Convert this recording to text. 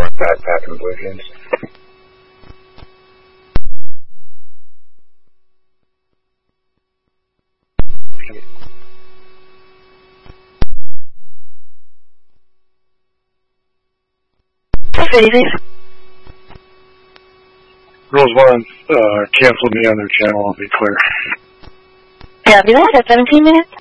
Black Backpack and Blue Jeans. Rules 1, cancel me on their channel, I'll be clear. Copy that, at 17 minutes.